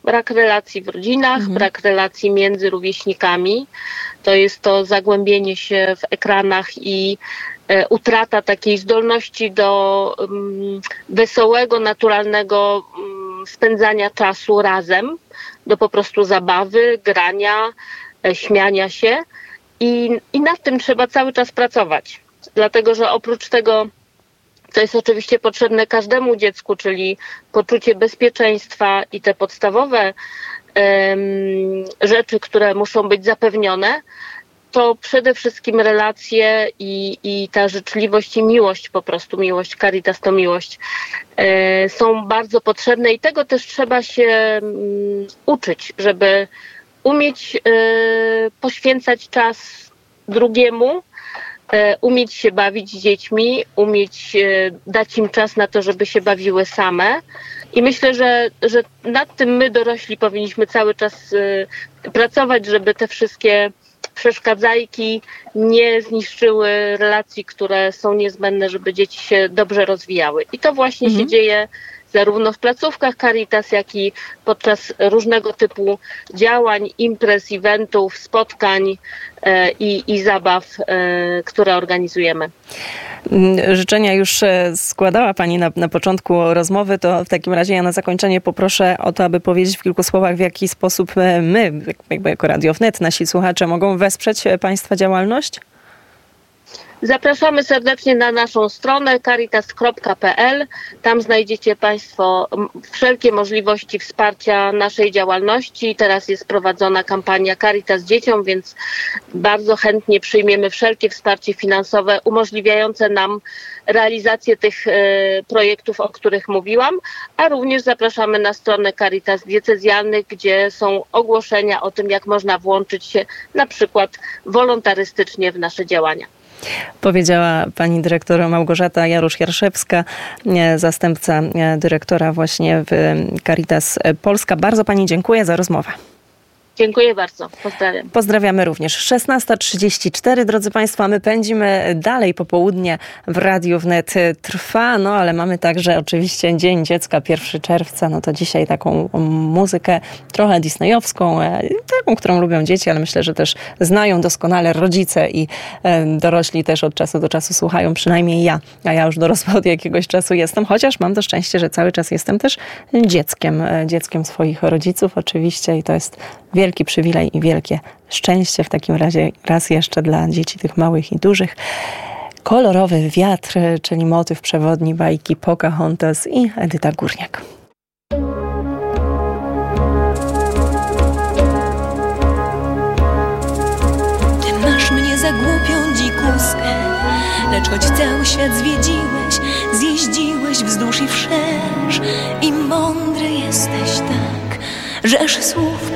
brak relacji w rodzinach, brak relacji między rówieśnikami. To jest to zagłębienie się w ekranach i utrata takiej zdolności do wesołego, naturalnego spędzania czasu razem, do po prostu zabawy, grania, śmiania się i nad tym trzeba cały czas pracować. Dlatego, że oprócz tego, co jest oczywiście potrzebne każdemu dziecku, czyli poczucie bezpieczeństwa i te podstawowe rzeczy, które muszą być zapewnione, to przede wszystkim relacje i ta życzliwość i miłość, po prostu miłość, Caritas to miłość, są bardzo potrzebne i tego też trzeba się uczyć, żeby umieć poświęcać czas drugiemu, umieć się bawić z dziećmi, umieć dać im czas na to, żeby się bawiły same. I myślę, że nad tym my dorośli powinniśmy cały czas pracować, żeby te wszystkie przeszkadzajki nie zniszczyły relacji, które są niezbędne, żeby dzieci się dobrze rozwijały. I to właśnie się dzieje zarówno w placówkach Caritas, jak i podczas różnego typu działań, imprez, eventów, spotkań i zabaw, które organizujemy. Życzenia już składała Pani na początku rozmowy, to w takim razie ja na zakończenie poproszę o to, aby powiedzieć w kilku słowach, w jaki sposób my, jakby jako Radio Wnet, nasi słuchacze mogą wesprzeć Państwa działalność? Zapraszamy serdecznie na naszą stronę caritas.pl. Tam znajdziecie Państwo wszelkie możliwości wsparcia naszej działalności. Teraz jest prowadzona kampania Caritas Dzieciom, więc bardzo chętnie przyjmiemy wszelkie wsparcie finansowe umożliwiające nam realizację tych projektów, o których mówiłam, a również zapraszamy na stronę Caritas Diecezjalnych, gdzie są ogłoszenia o tym, jak można włączyć się na przykład wolontarystycznie w nasze działania. Powiedziała pani dyrektor Małgorzata Jarusz-Jarszewska, zastępca dyrektora właśnie w Caritas Polska. Bardzo pani dziękuję za rozmowę. Dziękuję bardzo. Pozdrawiam. Pozdrawiamy również. 16:34, drodzy Państwo, a my pędzimy dalej. Popołudnie w Radiu Wnet trwa, ale mamy także oczywiście Dzień Dziecka, 1 czerwca. No to dzisiaj taką muzykę trochę disneyowską, taką, którą lubią dzieci, ale myślę, że też znają doskonale rodzice i dorośli też od czasu do czasu słuchają, przynajmniej ja. A ja już dorosła od jakiegoś czasu jestem, chociaż mam to szczęście, że cały czas jestem też dzieckiem swoich rodziców oczywiście i to jest wielki przywilej i wielkie szczęście w takim razie raz jeszcze dla dzieci tych małych i dużych. Kolorowy wiatr, czyli motyw przewodni bajki Pocahontas i Edyta Górniak. Ty masz mnie za głupią dzikuskę, lecz choć cały świat zjeździłeś wzdłuż i wszerz i mądry jesteś tak, że aż słów